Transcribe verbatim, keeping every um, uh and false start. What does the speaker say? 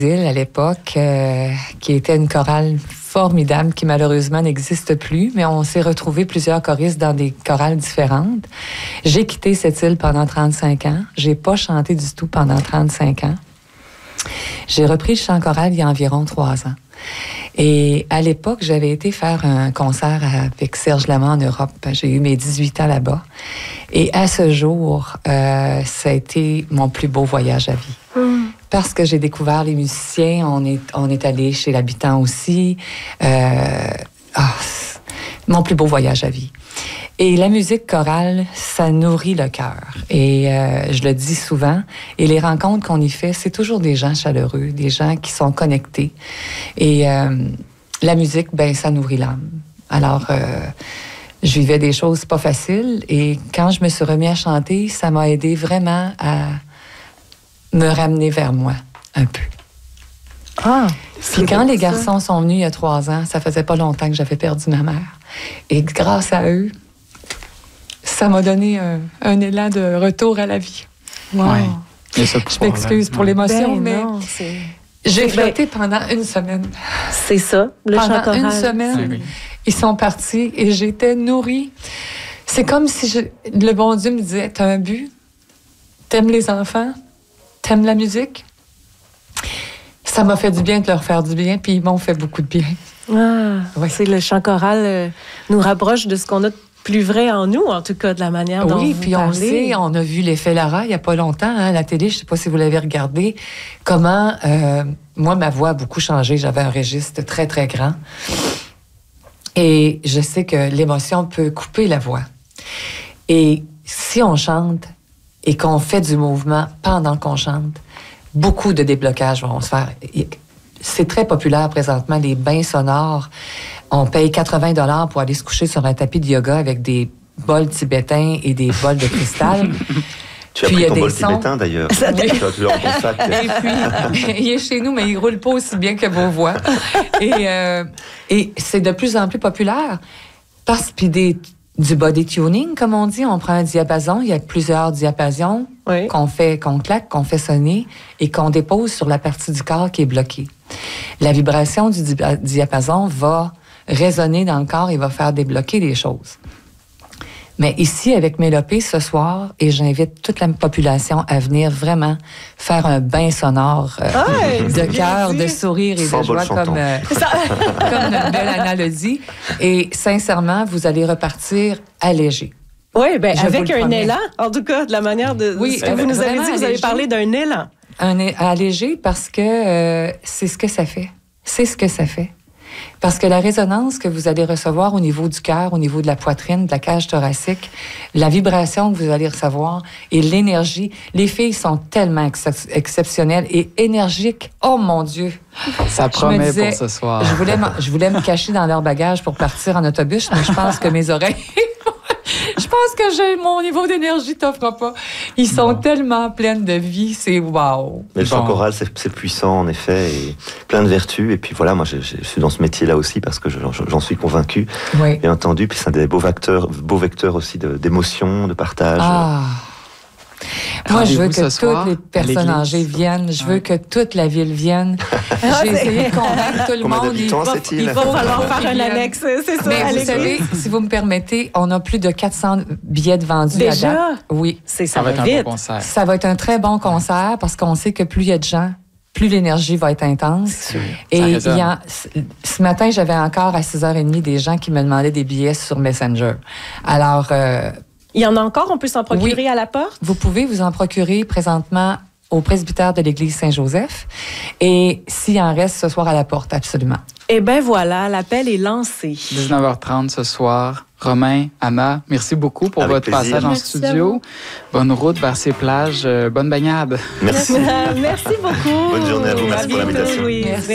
à l'époque, euh, qui était une chorale formidable qui malheureusement n'existe plus, mais on s'est retrouvés plusieurs choristes dans des chorales différentes. J'ai quitté cette île pendant trente-cinq ans. J'ai pas chanté du tout pendant trente-cinq ans. J'ai repris le chant choral il y a environ trois ans. Et à l'époque, j'avais été faire un concert avec Serge Lama en Europe. J'ai eu mes dix-huit ans là-bas. Et à ce jour, euh, ça a été mon plus beau voyage à vie. Mm. Parce que j'ai découvert les musiciens. On est, on est allé chez l'habitant aussi. Euh, ah, mon plus beau voyage à vie. Et la musique chorale, ça nourrit le cœur. Et euh, je le dis souvent. Et les rencontres qu'on y fait, c'est toujours des gens chaleureux, des gens qui sont connectés. Et euh, la musique, ben, ça nourrit l'âme. Alors, euh, je vivais des choses pas faciles. Et quand je me suis remis à chanter, ça m'a aidé vraiment à me ramener vers moi, un peu. Ah! Puis quand les garçons sont venus il y a trois ans, ça faisait pas longtemps que j'avais perdu ma mère. Et grâce à eux, ça m'a donné un, un élan de retour à la vie. Wow. Ouais. Je m'excuse pour l'émotion, ben mais non, j'ai flotté pendant une semaine. C'est ça, le pendant chant choral. Une semaine, oui. Ils sont partis et j'étais nourrie. C'est comme si je, le bon Dieu me disait, t'as un but, t'aimes les enfants, t'aimes la musique. Ça m'a fait du bien de leur faire du bien, puis ils m'ont fait beaucoup de bien. Ah, oui. C'est le chant choral euh, nous rapproche de ce qu'on a de plus vrai en nous, en tout cas, de la manière dont oui, vous puis parlez. on le sait, on a vu l'effet Lara il n'y a pas longtemps, hein, à la télé, je ne sais pas si vous l'avez regardé, comment, euh, moi, ma voix a beaucoup changé, j'avais un registre très, très grand. Et je sais que l'émotion peut couper la voix. Et si on chante et qu'on fait du mouvement pendant qu'on chante, beaucoup de déblocages vont se faire. C'est très populaire présentement, les bains sonores. On paye quatre-vingts dollars pour aller se coucher sur un tapis de yoga avec des bols tibétains et des bols de cristal. Tu as puis pris ton des bol sons. tibétain, d'ailleurs. Oui. Tu as toujours ton sac. Et puis, il est chez nous, mais il roule pas aussi bien que vos voix. Et, euh, et c'est de plus en plus populaire. Parce puis des du body tuning, comme on dit, on prend un diapason, il y a plusieurs diapasons oui. qu'on fait, qu'on claque, qu'on fait sonner et qu'on dépose sur la partie du corps qui est bloquée. La vibration du di- diapason va résonner dans le corps et va faire débloquer des choses. Mais ici, avec Mélopée, ce soir, et j'invite toute la population à venir vraiment faire un bain sonore euh, hey, de cœur, de sourire et Sans de joie, comme, euh, comme notre belle Anna le dit. Et sincèrement, vous allez repartir allégé. Oui, bien, avec un promets. élan, en tout cas, de la manière de... Oui, ce que vous nous avez dit, vous avez allégé. parlé d'un élan. Un allégé parce que euh, c'est ce que ça fait. C'est ce que ça fait. Parce que la résonance que vous allez recevoir au niveau du cœur, au niveau de la poitrine, de la cage thoracique, la vibration que vous allez recevoir et l'énergie. Les filles sont tellement ex- exceptionnelles et énergiques. Oh mon Dieu! Ça Je promet me disais, pour ce soir. Je voulais, je voulais me cacher dans leur bagage pour partir en autobus, mais je pense que mes oreilles... Je pense que j'ai, mon niveau d'énergie t'offre pas. Ils sont bon. tellement pleines de vie, c'est wow. Mais le chant bon. choral, c'est, c'est puissant en effet, et plein de vertus. Et puis voilà, moi je, je suis dans ce métier-là aussi parce que j'en, j'en suis convaincu, oui. bien entendu. Puis c'est un des beaux vecteurs, beaux vecteurs aussi de, d'émotion, de partage. Ah. Moi, je veux que toutes soir, les personnes âgées viennent. Je veux ouais. que toute la ville vienne. J'ai essayé de convaincre tout le Combien monde. Il va, il va falloir faire un annexe, c'est ça. Mais vous savez, si vous me permettez, on a plus de quatre cents billets de vendus Déjà? à date. Oui. C'est, ça, ça va va être vite. un bon concert. Ça va être un très bon concert parce qu'on sait que plus il y a de gens, plus l'énergie va être intense. Et il y a, ce matin, j'avais encore à six heures trente des gens qui me demandaient des billets sur Messenger. Alors... Euh, il y en a encore? On peut s'en procurer oui. à la porte? Vous pouvez vous en procurer présentement au presbytère de l'église Saint-Joseph. Et s'il en reste ce soir à la porte, absolument. Eh bien voilà, l'appel est lancé. dix-neuf heures trente ce soir. Romain, Anna, merci beaucoup pour Avec votre plaisir. passage en Merci studio. Bonne route vers ces plages. Bonne baignade. Merci. Merci beaucoup. Bonne journée à vous. Merci à pour l'invitation. Louise. Merci.